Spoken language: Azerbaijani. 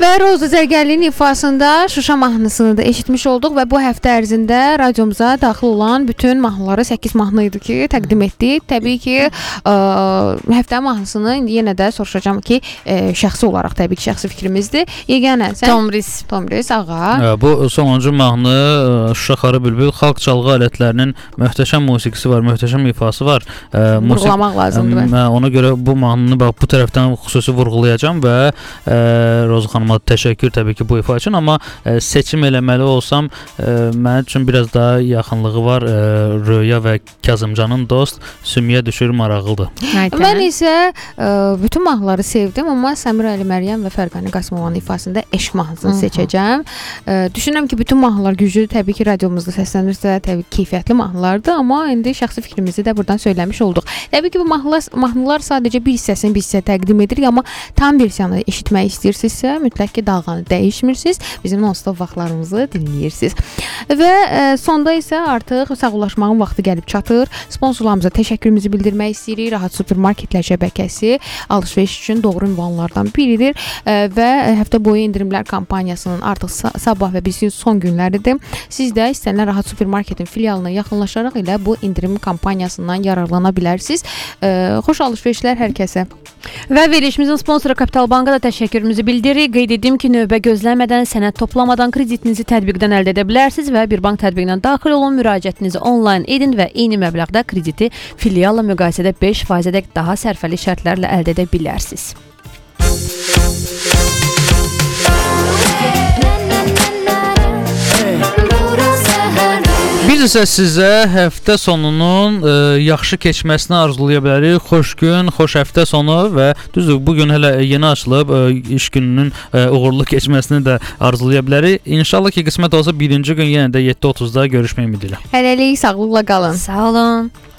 Və Roza Zərgərlinin ifasında Şuşa mahnısını da eşitmiş olduq və bu həftə ərzində radiomuza daxil olan bütün mahnıları 8 mahnı idi ki, təqdim etdik. Təbii ki, həftə mahnısını yenə də soruşacağam ki, şəxsi olaraq təbii ki, şəxsi fikrimizdir. Yeganə, sən? Tomris, ağa. Bu sonuncu mahnı Şuşa Xarı Bülbül xalq çalğı alətlərinin möhtəşəm musiqisi var, möhtəşəm ifası var. Vurğulamaq lazımdır. Ona görə bu mahnını bu tərəfdən xüsusi vurğulayacağam və Roza xanıma təşəkkür təbii ki bu ifa üçün, amma seçim eləməli olsam mənim üçün biraz daha yaxınlığı var Röya və Kazımcanın Dost, Sümüyə düşür marağlıdır. Mən isə bütün mahnıları sevdim, amma Səmir Əli Məryəm və Fərqani Qasımovanın ifasında Eşq mahnısını seçəcəm. Düşünürəm ki, bütün mahnılar güclüdür. Təbii ki, radiomuzda səslənirsə, təbii keyfiyyətli mahnılardır, amma indi şəxsi fikrimizi də buradan söyləmiş olduq. Təbii ki, bu mahnılar sadəcə bir hissəsini biz sizə təqdim edirik, amma tam versiyanı eşitmək istəyirsinizsə, mütləq ki, dalğanı dəyişmirsiniz, bizim non-stop vaxtlarımızı dinləyirsiniz. Və sonda isə artıq sağollaşmağın vaxtı gəlib çatır. Sponsorlarımıza təşəkkürümüzü bildirmək istəyirik. Rahat Supermarketlər şəbəkəsi alış-veriş üçün doğru ünvanlardan biridir və həftə boyu endirimlər kampaniyasının artıq sabah və birisi son günləridir. Siz də istənilən Rahat Supermarketin filialına yaxınlaşaraq ilə bu indirim kampaniyasından yararlana bilərsiniz. Xoş alış-verişlər hər kəsə. Və verilişimizin sponsoru Kapital Banka da təşəkkürümüzü bildiririk. Qeyd edim ki, növbə gözləmədən, sənəd toplamadan kreditinizi tətbiqdən əldə edə bilərsiniz və bir bank tətbiqinə daxil olun, müraciətinizi onlayn edin və eyni məbləğdə krediti filialla müqayisədə 5%-ədək daha sərfəli şərtlərlə əldə edə bilərsiniz. Biz isə sizə həftə sonunun yaxşı keçməsini arzulaya bilərik. Xoş gün, xoş həftə sonu və düzdür, bugün hələ yeni açılıb, iş gününün uğurlu keçməsini də arzulaya bilərik. İnşallah ki, qismət olsa birinci gün yenə də 7:30-da görüşmək ümidi ilə. Hələlik sağlıqla qalın. Sağ olun.